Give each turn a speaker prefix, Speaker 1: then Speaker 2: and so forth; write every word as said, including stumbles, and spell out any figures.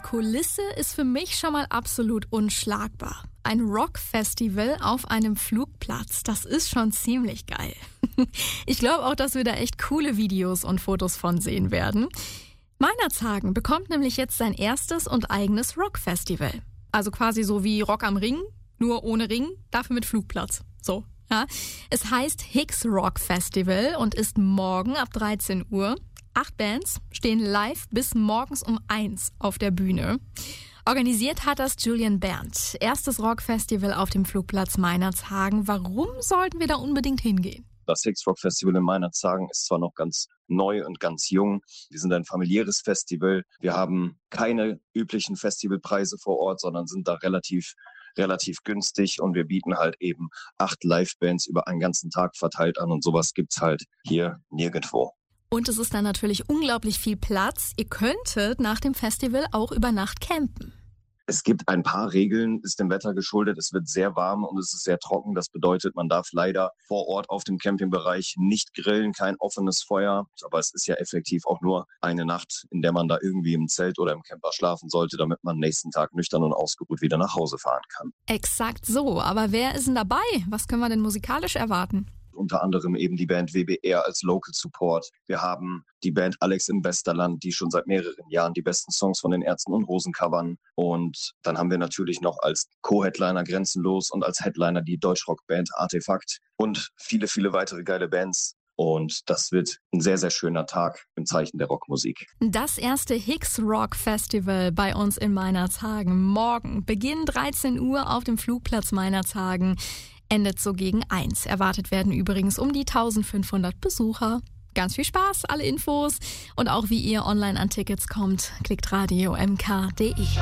Speaker 1: Kulisse ist für mich schon mal absolut unschlagbar. Ein Rockfestival auf einem Flugplatz, das ist schon ziemlich geil. Ich glaube auch, dass wir da echt coole Videos und Fotos von sehen werden. Meinerzhagen bekommt nämlich jetzt sein erstes und eigenes Rockfestival. Also quasi so wie Rock am Ring, nur ohne Ring, dafür mit Flugplatz. So, ja. Es heißt Hicks Rock Festival und ist morgen ab dreizehn Uhr. Acht Bands stehen live bis morgens um eins auf der Bühne. Organisiert hat das Julian Berndt. Erstes Rockfestival auf dem Flugplatz Meinerzhagen. Warum sollten wir da unbedingt hingehen?
Speaker 2: Das Hicks Rock Festival in Meinerzhagen ist zwar noch ganz neu und ganz jung. Wir sind ein familiäres Festival. Wir haben keine üblichen Festivalpreise vor Ort, sondern sind da relativ, relativ günstig. Und wir bieten halt eben acht Livebands über einen ganzen Tag verteilt an. Und sowas gibt's halt hier nirgendwo.
Speaker 1: Und es ist dann natürlich unglaublich viel Platz. Ihr könntet nach dem Festival auch über Nacht campen.
Speaker 2: Es gibt ein paar Regeln, ist dem Wetter geschuldet. Es wird sehr warm und es ist sehr trocken. Das bedeutet, man darf leider vor Ort auf dem Campingbereich nicht grillen, kein offenes Feuer. Aber es ist ja effektiv auch nur eine Nacht, in der man da irgendwie im Zelt oder im Camper schlafen sollte, damit man nächsten Tag nüchtern und ausgeruht wieder nach Hause fahren kann.
Speaker 1: Exakt so. Aber wer ist denn dabei? Was können wir denn musikalisch erwarten?
Speaker 2: Unter anderem eben die Band W B R als Local Support. Wir haben die Band Alex im Westerland, die schon seit mehreren Jahren die besten Songs von den Ärzten und Rosen covern. Und dann haben wir natürlich noch als Co-Headliner Grenzenlos und als Headliner die Deutschrock-Band Artefakt und viele, viele weitere geile Bands. Und das wird ein sehr, sehr schöner Tag im Zeichen der Rockmusik.
Speaker 1: Das erste Hicks Rock Festival bei uns in Meinerzhagen. Morgen Beginn dreizehn Uhr auf dem Flugplatz Meinerzhagen. Endet so gegen eins. Erwartet werden übrigens um die eintausendfünfhundert Besucher. Ganz viel Spaß, alle Infos und auch wie ihr online an Tickets kommt, klickt radio m k punkt d e.